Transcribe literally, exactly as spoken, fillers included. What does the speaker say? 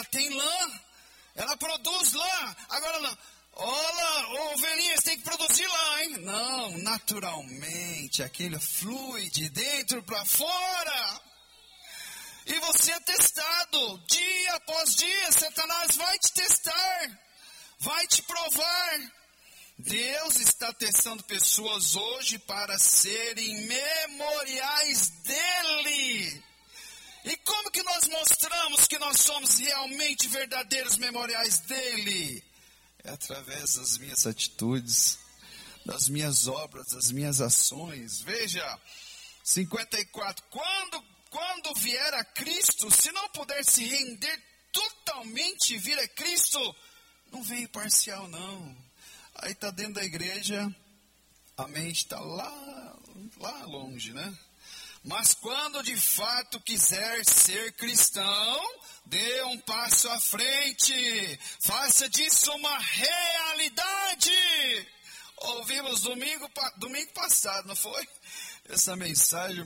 ela tem lã, ela produz lã. Agora, não. Olha, ovelhinha, você tem que produzir lã, hein? Não, naturalmente, aquilo flui de dentro para fora. E você é testado, dia após dia, Satanás vai te testar, vai te provar. Deus está testando pessoas hoje para serem memoriais dele. E como que nós mostramos que nós somos realmente verdadeiros memoriais dele? É através das minhas atitudes, das minhas obras, das minhas ações. Veja, cinquenta e quatro, quando, quando vier a Cristo, se não puder se render totalmente e vir a Cristo, não veio parcial não. Aí está dentro da igreja, a mente está lá, lá longe, né? Mas quando de fato quiser ser cristão, dê um passo à frente, faça disso uma realidade. Ouvimos domingo, domingo passado, não foi? Essa mensagem.